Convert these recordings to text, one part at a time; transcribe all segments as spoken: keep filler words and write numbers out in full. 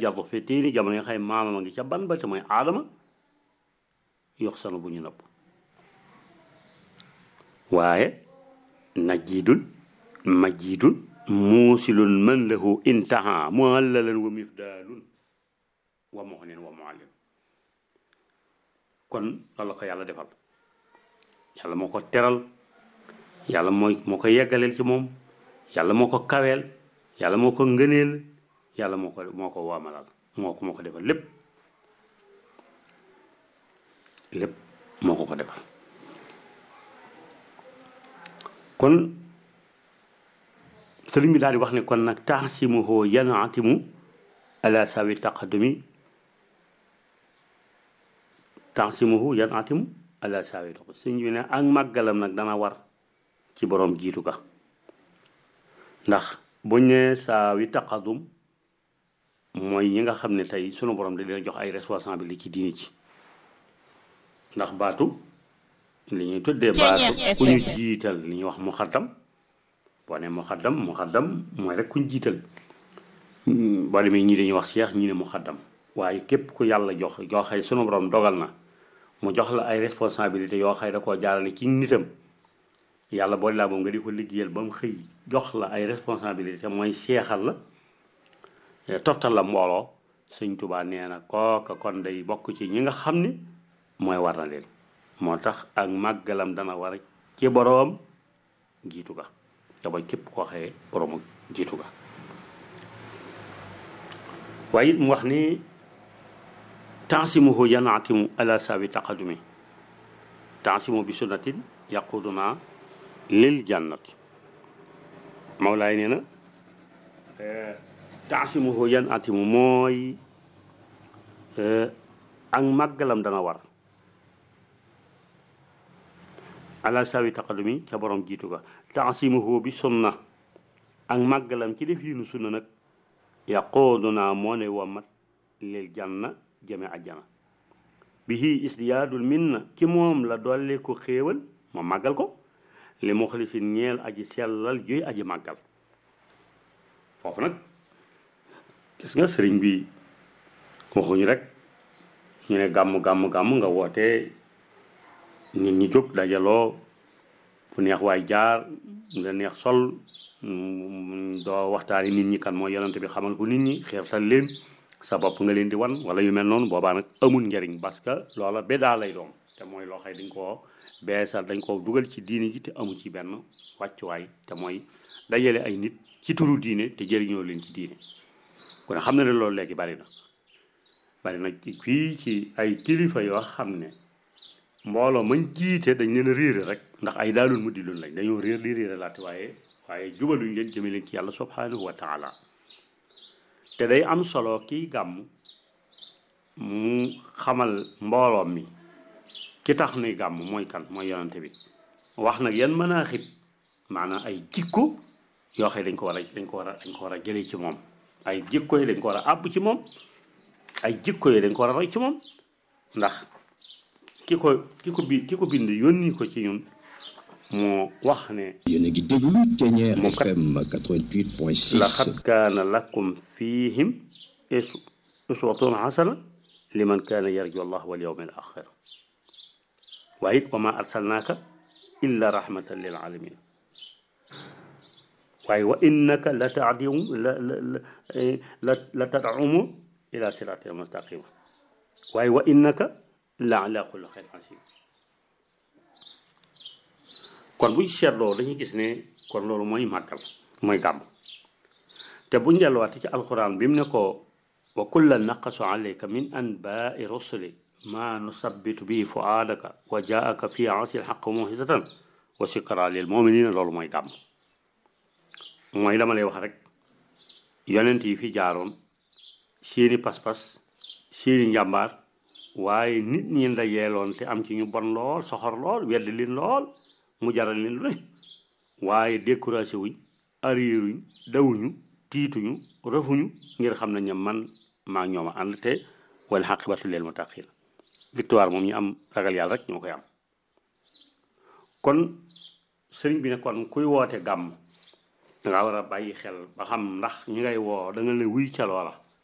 jardu fi tiini jamono yi nga xam ne maamam a ngi ca ban ba te mooy aadama yox sanu bu ñu nopp waaye najiidul majiidul muusilun man lahu intaha muhallalan wa mifdaalun wa muxnin wa muallim kon loolu la ko yàlla defal yàlla moo ko teral yàlla mooy moo ko yeggaleel ci moom yàlla moo ko kaweel yàlla moo ko ngëneel yàlla moo ko moo ko waamalal moo ko moo ko defal lépp lépp moo ko ko defal kon sëriñ bi daal di wax ne kon nag taxsimuhu yanatimu ala sawi taqadumi taxsimuhu yanatimu ala sawi taqadumi sëriñ bi ne ak màggalam nag dana war ci borom jiitu ga ndax buñ ne sawi taqadum mooy ñi nga xam ne tey sunu borom da leen jox ay responsabilité ci diini ci ndax baatu li ñuy tuddee baatu ku ñu jiital li ñuy wax muxaddam boo ne muxaddam muxaddam mooy rek ku ñu jiital boo demee ñii dañuy wax seex ñii ne muxaddam waaye képp ku yàlla jox yoo xëy sunu borom dogal na mu jox la ay responsabilité yoo xëy da koo jaarale ci nitam yàlla boole laa moom nga di ko liggéeyal ba mu xëy jox la ay responsabilité mooy seexal la toftal la mbooloo sëñ Tuubaa nee na kooka kon day bokk ci ñi nga xam ni mooy war na leen moo tax ak màggalam dana war ci boroom jiitu ga te ba képp koo xëyee boroom jiitu ga waaye it mu wax ni tansimuhu yanaatimu ala sawi taqadumi tansimu bi sunnatin yaquduna lil jannati Mawlaay nee na tansimuhu yanaatimu mooy ak màggalam dana war ala sawi taqadumi ca borom jiitu ga tansimuhu bi sunna ak màggalam ci def yi nu sunna nag yaqooduna moo ne wamat lil janna jame ajjana bihi isdiyaadul minna ci moom la dolli ko xéewal ma màggal ko li muxlisin ñeel aji sellal juy aji màggal foofu nag gis nga sëriñ bi waxuñu rek ñu ne gàmm gàmm gàmm nga woote nit ñi jóg dajaloo fu neex waay jaar nga neex sol doo waxtaani nit ñi kan mooy yonent bi xamal ko nit ñi xeertal leen sa bopp nga leen di wan wala yu mel noonu boobaa nag amul njariñ parce que loola bédaa lay doon te mooy loo xëy dañ koo beesal dañ koo dugal ci diine ji te amu ci benn wàccuwaay te mooy dajale ay nit ci turu diine te jëriñoo leen ci diine kon xam na ne loolu léegi bari na bari na fii ci ay kilifa yoo xam ne mbooloo mañ jiite dañ leen a réere rek ndax ay daalul mu di loon lañ dañoo réer di réere laati waaye waaye jubaluñ leen jëme leen ci yàlla subhanahu wa taala te day am solo kii gàmm mu xamal mbooloom mi ki tax nuy gàmm mooy kan mooy yonante bi wax nag yan mën a xib maanaam ay jikko yoo xam dañ ko war a dañ ko war a dañ ko war a jëlee ci moom ay jikko yi dañ ko war a àbb ci moom ay jikko yi dañ ko war a roy ci moom ndax ki ko ki ko bi ki ko bind yónni ko ci ñun moo wax ne yéen a ngi déglu Thiéniere F M quatre-vingt-huit point six laqad kaana lakum fiihim uswatun hasana liman kaana yarju allah wal yawm al axir waaye it wa ma arsalnaaka illa rahmatan lil alamin waaye wa innaka la taadimu la la la tad'umu ila siratin mustaqima waaye wa innaka la ala xuluqin asim kon buñ seetloo dañuy gis ne kon loolu mooy màggal mooy gàmm te buñ delluwaate ci alxuraan bi mu ne ko wa kullan naqasu alayka min anbaai rusuli ma nusabbitu bihi fuaadaka wa jaaka fi asil xaq muhisatan wa sikra lil muminina loolu mooy gàmm mooy dama lay wax rek yonent yi fi jaaroon seeni pas-pas seeni njàmbaar waaye nit ñi ndajeeloon te am ci ñu bon lool soxor lool wedd leen lool mu jaral leen lu ne waaye découragé wuñ arrièruñ dawuñu tiituñu rëfuñu ngir xam nañ ne man maa ñooma ànd te wal xaqibatu lil muttaqin victoire moom ñu am ragal yàlla rek ñoo koy am kon sëriñ bi ne kon kuy woote gàmm danga war a bàyyi xel ba xam ndax ñi ngay woo da nga ne wuy ca loola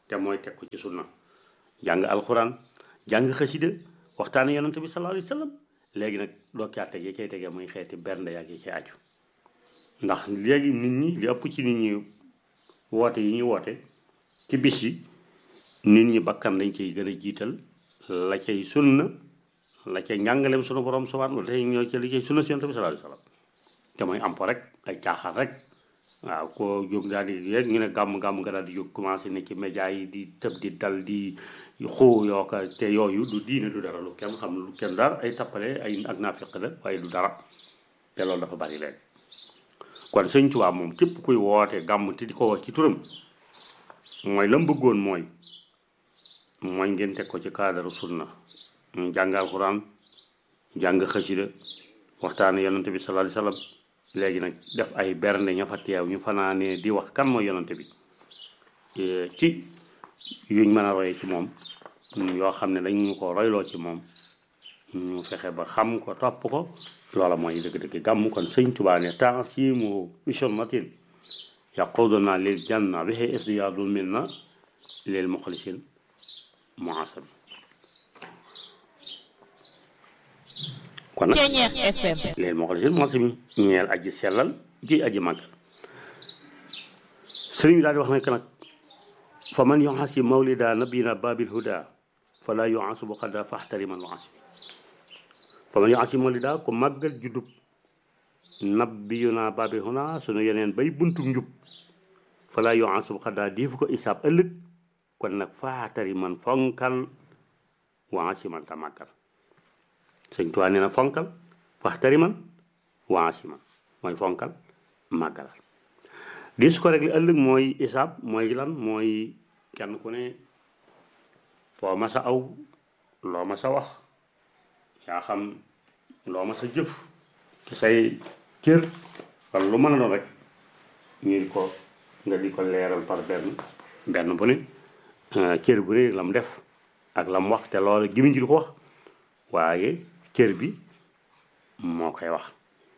te mooy teg ko ci sunna jàng alxuraan jàng xasida waxtaane yonent bi sallallahu alayhi wa sallam léegi nag doo caa teg yi cay tegee muy xeeti bernde yaa ngi ci aju ndax léegi nit ñi li ëpp ci nit ñi woote yi ñuy woote ci bis yi nit ñi bakkan dañ ciy gën a jiital la cay sunna la cay njàngaleem sunu borom subhanahu wa ta'ala ñoo ci li cay sunna si yonent bi sallallahu alayhi wa sallam te mooy am po rek ay caaxaan rek waaw koo jóg daal di yéeg ñu ne gàmm-gàmm nga daal di jóg commencé ne ci média yi di tëb di dal di xuu yoo ko te yooyu du diine du dara lu kenn xam lu kenn dara ay tappale ay ak naafiq la waaye du dara te loolu dafa bari leen kon Sëñ Tuubaa moom képp kuy woote gàmm te di ko wax ci turam mooy la mu bëggoon mooy mooy ngeen teg ko ci cadre sunna jàng alxuraan jàng xasida waxtaane yonante bi sallallahu alayhi wa sallam léegi nag def ay bernde ña fa teew ñu fanaanee di wax kan mooy yonante bi ci yuñ mën a roye ci moom yoo xam ne dañu ko royloo ci moom ñu fexe ba xam ko topp ko loola mooy dëgg-dëgg gàmm kon Sëñ Tuubaa ne ta'simu bi sunnatin yaquduna lil janna bihi isdiyaadul minna lil muxlisin muasab kon nag léegi moo ko la moo si ñeel aji sellal ji aji màggal sëriñ bi daal di wax nag nag fa man yu'asim mawlida nabiyina babil huda fala yu'asibu xada faxtariman wa asbi fa man yu'asim mawlida ku màggal juddub nabiyuna babil huda sunu yeneen bay buntu njub fala yu'asibu xada diifu ko isaab ëllëg kon nag faxtariman fonkal wa asiman ta màggal Sëñ Tuubaa nee na fonkal waxtariman waasiman mooy fonkal màggalal di su ko rek li ëllëg mooy isaab mooy lan mooy kenn ku ne foo ma sa aw loo ma sa wax yaa xam loo ma sa jëf ci say cër wala lu mën a doon rek ñu di ko nga di ko leeral par benn benn bu ne cër bu ne la mu def ak la mu wax te loolu gimiñ ji di ko wax waaye cër bi moo koy wax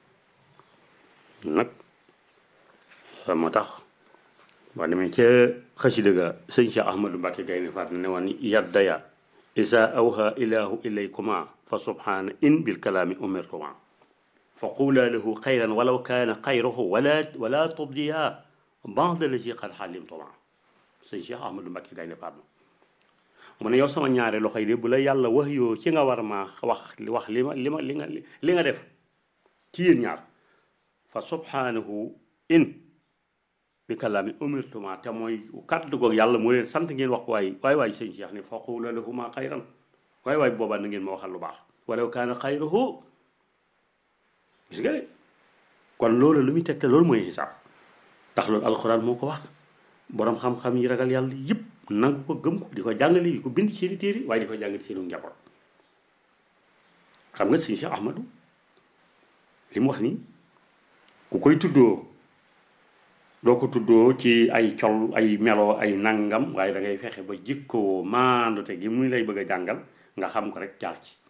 nag moo tax boo demee ca xasida ga sëñ Cheikh Ahmadou Mbacké Gaynde Fatma ne woon yaddaya isa awha ilahu ilaykuma fa subhana in bil kalaami umirtuma fa qula lahu xayran walaw kaana xayruhu wala wala tubdiya ba'da lazi qad xalimtuma sëñ Cheikh Ahmadou Mbacké Gaynde Fatma mu ne yow sama ñaari loxo yi de bu la yàlla wax yoo ci nga war maa wax wax li ma li ma li nga li nga def ci yéen ñaar fa subhanahu in bi kalaami umirtuma te mooy kàddu goog yàlla moo leen sant ngeen wax ko waay waay waay sëñ Cheikh ne fa qula lahuma xayran waay waay boobaa na ngeen ma waxal lu baax walaw kaana xayruhu gis nga de kon loolu lu muy tegte loolu mooy xisaab ndax loolu alxuraan moo ko wax borom xam-xam yi ragal yàlla yëpp nangu ko gëm ko di ko jàngale yi ko bind ci seeni téere waaye di ko jàngale seenu njaboot xam nga sëñ Cheikh Ahmadou li mu wax nii ku koy tuddoo doo ko tuddoo ci ay col ay melo ay nangam waaye da ngay fexe ba jikkoo maandute gi muy lay bëgg a jàngal nga xam ko rek jaar ci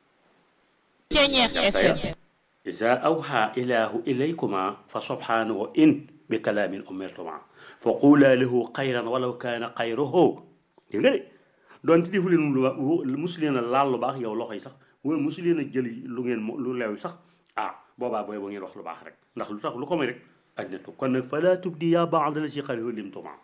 isa awha ilahu ilaykuma fa subhanahu in bi kalaamin umirtuma fa qula lahu xayran walaw kaana xayruhu dégg nga de doonte defu leen lu musu leen a laal lu baax yow loxo yi sax wala musu leen a jël lu ngeen lu leew sax ah boobaa booy ba ngeen wax lu baax rek ndax lu tax lu ko may rek ajnatu kon nag fala tubdi ya ba'da la si xarihu lim tuma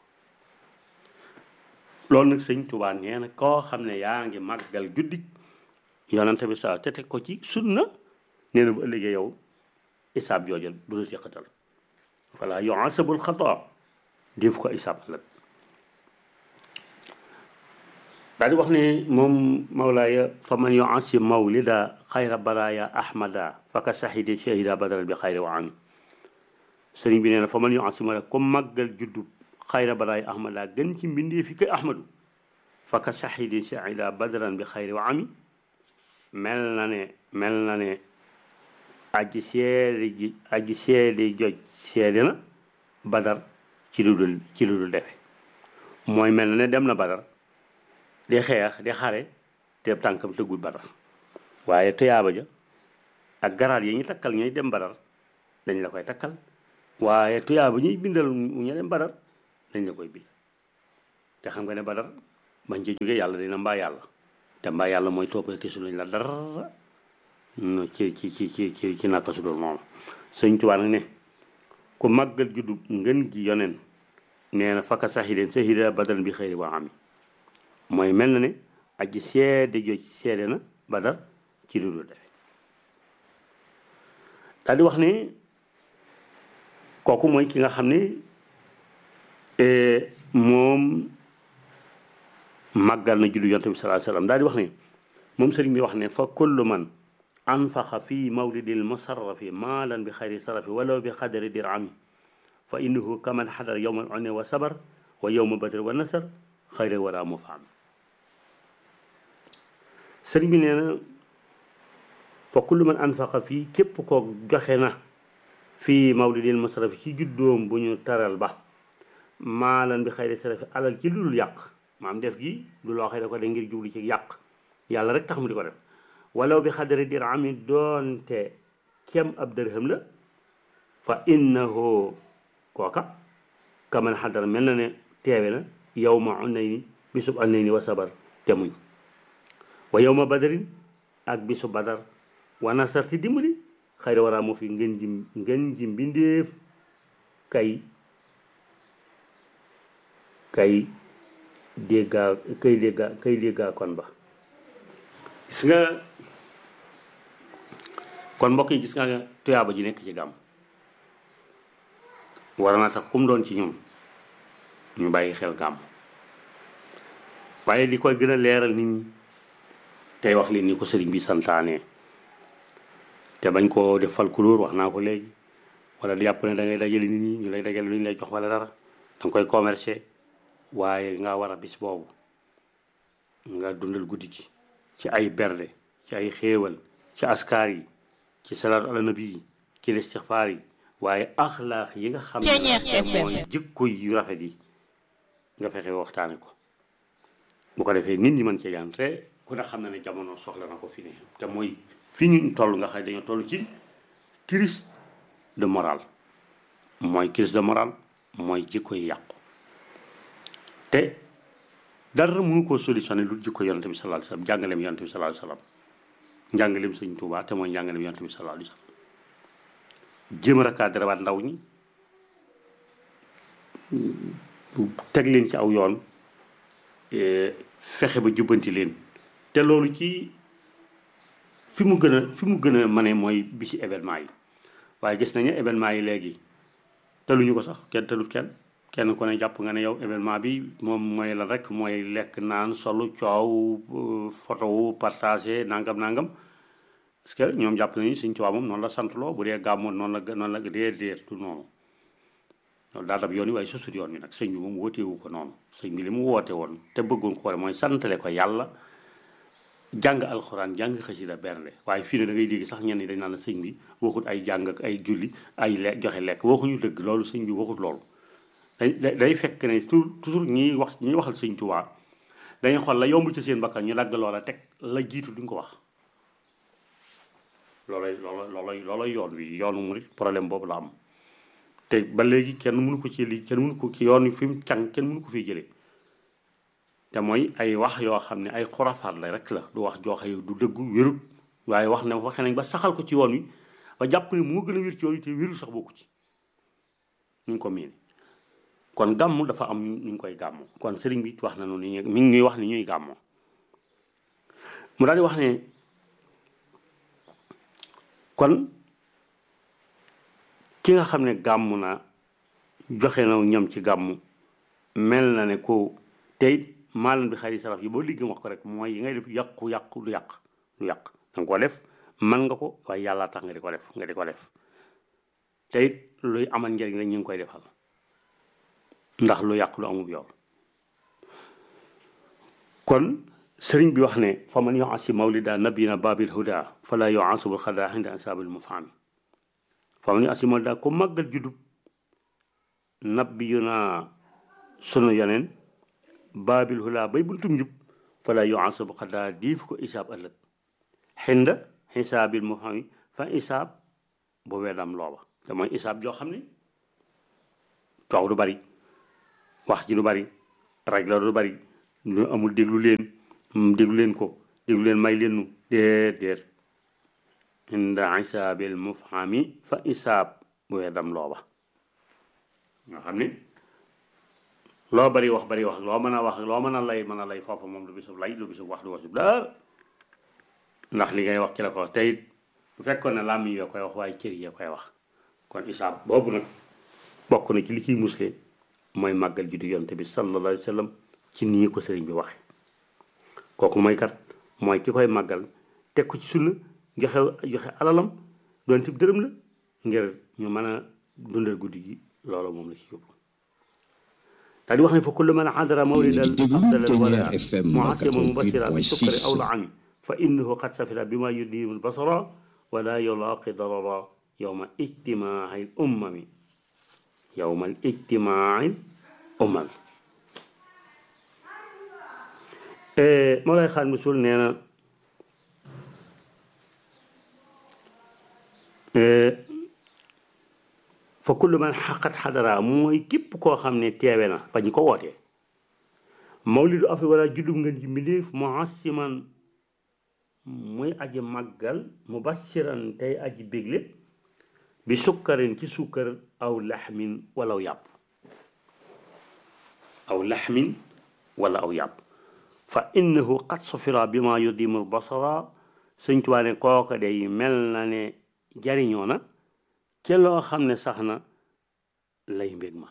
loolu nag sëñ Tuubaa nee na koo xam ne yaa ngi màggal guddi yonante bi sa te teg ko ci sunna nee na bu ëllëgee yow isaab joojal du la teqatal wala yu'asabul xata def ko isaab ëllëg daal di wax ne moom mawlaaya fa man yu'asim mawlida xayra baraya ahmada faka sahidi shahida badal bi xayri wa ami sëriñ bi nee na fa man yu'asim rek comme màggal juddu xayra baraya ahmada gën ci mbindee fi kay ahmadu faka sahidi shahida badaran bi xayri wa ami mel na ne mel na ne aji seede ji aji seede joj seede na badar ci lu dul ci lu dul defe mooy mel na ne dem na badar di xeex di xare te tànkam tëggul badar waaye tuyaaba ja ak garaat yi ñu takkal ñooy dem badar dañ la koy takkal waaye tuyaaba ñuy bindal ñu dem badar dañ la koy bind te xam nga ne Badar bañ ca jógee yàlla dina mbaa yàlla te mbaa yàlla mooy toppee te su lañ la dara ci ci ci ci ci ci naka su dul moom. Sëñ Tuubaa nag ne ku màggal juddu ngën gi yoneen nee na fakka sahideen sahida Badar bi xëyri waa am mooy mel na ne aji seede jooj seede na Badar ci lu dul defe daal di wax ne kooku mooy ki nga xam ne moom màggal na juddu yonent bi sallallahu alayhi wasallam daal di wax ne moom sëriñ bi wax ne fa kullu man anfaqa fi mawlidil musarrafi maalan bi xayri sarafi walaw bi xadari dirami fa innahu kaman xadar yowma al wa sabar wa yowma badr wa nasar xayra wala mu faam sëriñ bi nee na fa kullu man anfaqa fii képp koo joxe na fii mawlidil musarrafi ci juddoom bu ñu taral ba maalan bi xayri sarafi alal ci lu dul yàq maam def gi du loo xëy da ko de ngir jublu ci yàq yàlla rek tax mu di ko def walaw bi xadari dirami doonte kem ab dërhëm la fa innahu kooka kaman xadara mel na ne teewe na yow ma unay ni bisub annay ni wa sabar te muñ wa yow ma badarin ak bisub badar wa nasar ti dimbali xayra waraa moo fi ngeen ji ngeen ji mbindeef kay kay déggaa kay déggaa kay déggaa kon ba gis nga kon mbokk yi gis nga tuyaaba ji nekk ci gàmm war na tax kum doon ci ñun ñu bàyyi xel gàmm waaye li koy gën a leeral nit ñi tey wax li ni ko sëriñ bi santaane te bañ koo def fal couleur wax naa ko léegi wala di yàpp ne da ngay dajale nit ñi ñu lay dajale lu ñu lay jox wala dara danga koy commercer waaye nga war a bis boobu nga dundal guddi gi ci ay berde ci ay xéewal ci askar yi ci salaatu ala nabi yi ci listixfaar yi waaye axlaax yi nga xam ne mooy jikko yu rafet yi nga fexe waxtaane ko bu ko defee nit ñi mën cee jàng te ku ne xam na ne jamono soxla na ko fi ne te mooy fi ñu toll nga xam ne dañoo toll ci crise de morale mooy crise de morale mooy jikko yi yàqu te dara mënu koo solutionné lu jikko yonent bi sallallahu alayhi wasallam jàngaleem yonent bi sallallahu alayhi wasallam njàngaleem sëñ Tuubaa te mooy njàngaleem yonent bi sallallahu alayhi wasallam jéem a recadré waat ndaw ñi teg leen ci aw yoon fexe ba jubbanti leen te loolu ci fi mu gën a fi mu gën a mane mooy bi ci événement yi waaye gis nañu événement yi léegi teluñu ko sax kenn telut kenn kenn ku ne jàpp nga ne yow événement bi moom mooy la rek mooy lekk naan solu coow photo wu partagé nangam nangam parce que ñoom jàpp nañu Sëñ Tuubaa moom noonu la santloo bu dee gàmmoon noonu la noonu la dee dee du noonu loolu daa dab yoon wi waaye susut yoon wi nag sëñ bi moom wooteewu ko noonu sëñ bi li mu woote woon te bëggoon ko mooy santale ko yàlla jàng alxuraan jàng xasida bernde waaye fii ne da ngay dégg sax ñenn ñi dañ naan la sëñ bi waxut ay jàng ak ay julli ay le joxe lekk waxuñu dëgg loolu sëñ bi waxut loolu day day fekk ne toujours ñiy wax ñiy waxal Sëñ Tuubaa dañuy xool la yomb ci seen bakkan ñu dagg loola teg la jiitu duñ ko wax loolay loolay loolay loolay yoon wi yoonu murit problème boobu la am te ba léegi kenn mënu ko ci li kenn mënu ko ci yoon wi fi mu càng kenn mënu ko fiy jëlee te mooy ay wax yoo xam ne ay xurafaat la rek la du wax jooxe du dëggu wérut waaye wax ne waxe nañ ba saxal ko ci yoon wi ba jàpp ne moo gën a wér ci yoon wi te wérut sax bokku ci ñu ngi ko miin kon gàmm dafa am ñu ngi koy gàmmoo kon sëriñ bi wax na noonu ni mi ngi ñuy wax ni ñuy gàmmoo mu daal di wax ne kon ki nga xam ne gàmm na joxe na ñam ci gàmm mel na ne ko tey maalan bi xari saraf yi boo liggéey wax ko rek mooy yi ngay def yàqu yàqu du yàq du yàq da nga ko def man nga ko waaye yàlla tax nga di ko def nga di ko def tey luy amal njëriñ la ñu ngi koy defal ndax lu yàq lu amul yoon kon sëriñ bi wax ne fa man yuasi mawlida nabiyina babil huda fala yuasubul xada inda ansaabil mufaami fa man yuasi mawlida ko màggal juddub nabiyuna sunu yoneen babil huda bay buntum njub fala yuasubul xada diif ko isaab ëllëg xinda xisaabil mufaami fa isaab bu weddam looba te mooy isaab joo xam ne coow du bari wax ji lu bari raj la du bari lu amul déglu leen déglu leen ko déglu leen may leen nu déet déet inda isaabil mufhami fa isaab wee dam looba nga xam ne loo bari wax bari wax loo mën a wax loo mën a lay mën a lay foofu moom lu bisub lay lu bisub wax du wax daa ndax li ngay wax ci la ko wax te it bu fekkoon ne làmmiñ yoo koy wax waaye cër yi koy wax kon isaab boobu nag bokk na ci li ciy musle mooy màggal juddu yonte bi sallallahu alayhi wa sallam ci nii ko sëriñ bi waxe kooku mooy kat mooy ki koy màggal teg ko ci sunna joxe joxe alalam doon tib dërëm la ngir ñu mën a dundal guddi gi loolu moom la ci yóbbu daal di wax ne fa kullu man xadara mawlidal afdalal wala muasiman mubasira bi sukkari aw laami fa innahu qad safira bima yudimu albasara wala yulaaqi darara yowma ijtimaai ummami yowma al ijtimaai ummami Mawlaay Xaadimu Rasuul nee na fa kullu man xaqat xadara mooy képp koo xam ne teewe na fa ñu ko wootee mawlidu afi wala juddum ngeen ji mbindéef muassiman muy aji màggal mubassiran tey aji bégle bi sukkarin ci sukkar aw laxmin wala aw yàpp aw laxmin wala aw yàpp fa innahu qad sufira bi ma yudimu basara Sëñ Tuubaa ne kooka day mel na ne jariñoo na ci loo xam ne sax na lay mbég ma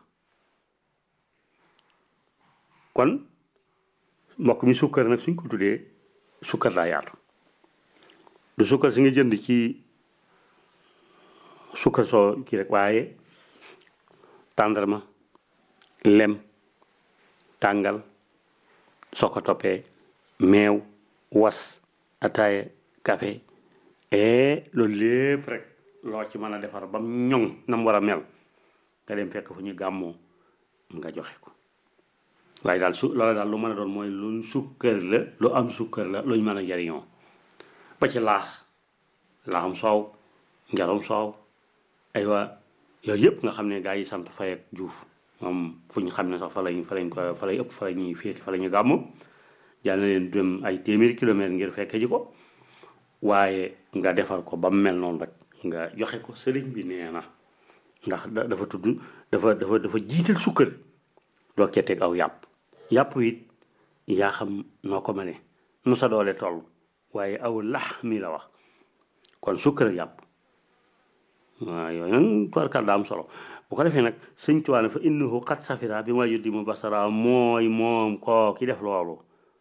kon mbokk mi sukkar nag suñ ko tuddee sukkar daa yaatu du sukkar si nga jënd ci sukkar soo kii rek waaye tàndarma lem tàngal soo ko toppee meew was ataaya café et loolu lépp rek loo ci mën a defar ba mu ñoŋ na mu war a mel nga dem fekk fu ñu gàmmoo nga joxe ko waaye daal su loolu daal lu mën a doon mooy lu sukkër la lu am sukkër la luñ mën a jariñoo ba ci laax laaxam soow njarum soow aywa yooyu yëpp nga xam ne gaa yi sant Fay ak Juuf moom fu ñu xam ne sax fa lañ fa lañ ko fa lay ëpp fa la ñuy féeti fa la ñu gàmmu jàll na leen dem ay téeméeri kilomètres ngir fekke ji ko waaye nga defar ko ba mu mel noonu rek nga joxe ko sëriñ bi nee na ndax dafa tudd dafa dafa dafa jiital sukkër doo kee teg aw yàpp yàpp it yaa xam noo ko mënee nu sa doole toll waaye aw lax mi la wax kon sukkër yàpp waaw yooyu nag tubarkal daa am solo bu ko defee nag Sëñ Tuubaa ne fa innahu qad safira bi ma yuddi mu basara mooy moom koo ki def loolu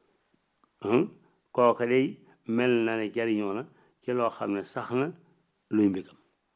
kooka day mel na ne jariñoo na ci loo xam ne sax na luy mbégam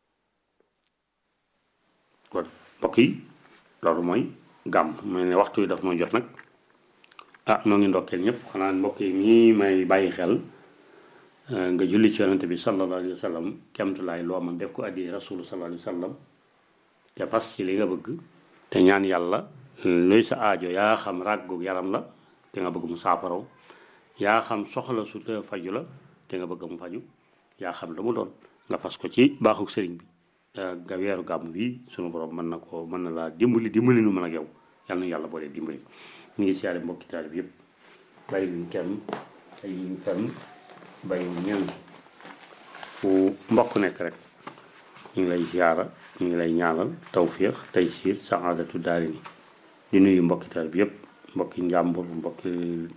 kon mbokk yi loolu mooy gàmm mel ne waxtu yi daf mooy jot nag ah noo ngi ndokkeel ñëpp xanaa mbokk yi ñii may bàyyi xel nga julli ci yonante bi sallallahu alayhi wa sallam kemtulaay loo man def ko addi rasulu sallallahu alayhi wa sallam te fas ci li nga bëgg te ñaan yàlla luy sa aajo yaa xam ràggu yaram la te nga bëgg mu saafaraw yaa xam soxla su te faju la te nga bëgg mu faju yaa xam la mu doon nga fas ko ci baaxuk sëriñ bi nga weeru gàmm bi sunu borom mën na ko mën na laa dimbali dimbali nu mën ak yow yàlla na yàlla boole dimbali ñu ngi siyaare mbokki taalib yëpp bàyyi luñ kenn ay yuñ fenn bàyyi ñenn fu mbokk nekk rek ñu ngi lay siyaara ñu ngi lay ñaanal tawfiix taysiir saadatu daarini di nuyu mbokki taalib yëpp mbokki njàmbur mbokki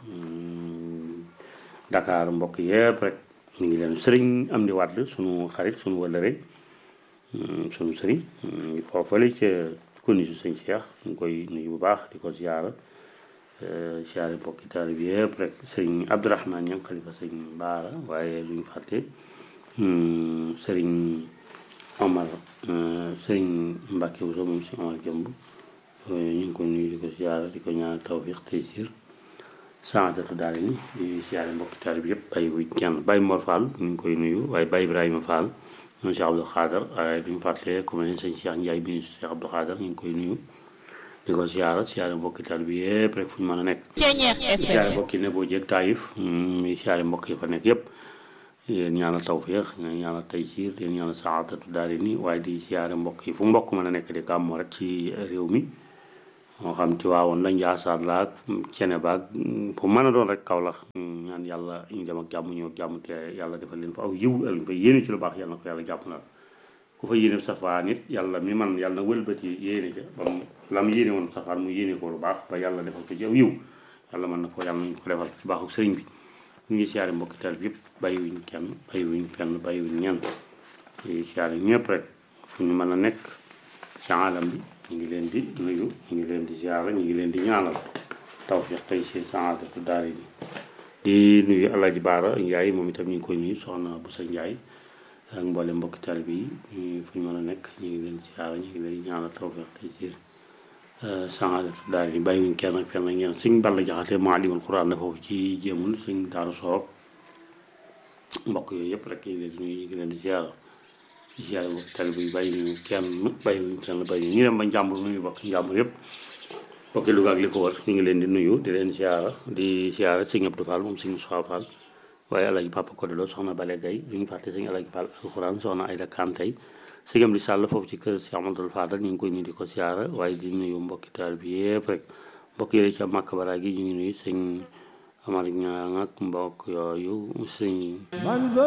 Dakar mbokk yëpp rek ñu ngi leen sëriñ am di wàdd sunu xarit sunu wëllëre sunu sëriñ foofale ca koni su sëñ Cheikh ñu koy nuyu bu baax di ko ziyaara ziyaare mbokki taalib yëpp rek sëriñ Abdourahmane ñang xalifa sëriñ Baara waaye duñu fàtte sëriñ Omar sëriñ Mbàkke Buso moom si Omar Jëmb ñu ngi ko nuyu di ko ziyaara di ko ñaanal tawfiq taysir saadatu daal ni di siyaare mbokki taalib yëpp bàyyi bu kenn Baye Mor Fall ñu ngi koy nuyu waaye Baye Ibrahima Fall ñoom Cheikh Abdou Khader waaye duñu fàttalee ku mel ne sëñ Cheikh Ndiaye bi Cheikh Abdou Khader ñu ngi koy nuyu di ko siyaara siyaare mbokki taalib yëpp rek fu ñu mën a nekk di siyaare mbokki ne boo jeeg Taïf mi siyaare mbokk yi fa nekk yëpp yéen ñaanal tawfiq yéen ñaanal taysir yéen ñaanal saadatu daal ni waaye di siyaare mbokk yi fu mbokk mën a nekk di gàmmoo rek ci réew mi moo xam ci waawoon la Njaasaan la ak cene baag fu mën a doon rek kaw la ñaan yàlla ñu dem ak jàmm ñëw ak jàmm te yàlla defal leen fa aw yiw ak ñu fa yéene ci lu baax yàlla na ko yàlla jàpp na ku fa yéene safaan nit yàlla mi man yàlla na wëlbati yéene ca ba mu la mu yéene woon safaan mu yéene ko lu baax ba yàlla defal ko ci aw yiw yàlla mën na ko yàlla nañu ko defal ci baaxu sëriñ bi ñu ngi siyaare mbokki teel bi yëpp bàyyiwuñ kenn bàyyiwuñ fenn bàyyiwuñ ñenn di siyaare ñëpp rek fu ñu mën a nekk ci alam bi ñu ngi leen di nuyu ñu ngi leen di siyaare ñu ngi leen di ñaanal tawfiq tey si saadatu daari ni di nuyu Alaaji Baara Njaay moom itam ñu ngi koy nuyu soxna bu sa Njaay ak mboolem mbokki teel bi fu ñu mën a nekk ñu ngi leen di siyaare ñu ngi leen di ñaanal tawfiq tey si saadatu daari ni bàyyiwuñ kenn ak fenn ak ñenn sëñ Balla Jaxate maalimul Quraan na foofu ci jéemul sëñ Daaru Soorob mbokk yooyu yëpp rek ñu ngi leen di nuyu ñu ngi leen di siyaare di siyaare mbokki teel bi bàyyiwuñ kenn bàyyiwuñ kenn bàyyiwuñ ñu dem ba njàmbur nuyu bokk njàmbur yëpp mbokki Louga ak li ko wër ñu ngi leen di nuyu di leen siyaara di siyaara sëñ Abdou Fall moom sëñ Moussa Fall waaye Alaaji Papa Kodelo soxna Bale Gay ñu ngi fàtte sëñ Alaaji Fall alxuraan soxna Ayda Kantay sëñ Amdi Sall foofu ci kër Cheikh Amadou Fadal ñu ngi koy nuyu di ko siyaara waaye di nuyu mbokki taal bi yëpp rek mbokk yooyu ca Màkka Bara gi ñu ngi nuyu sëñ Amar Ñaŋ ak mbokk yooyu sëñ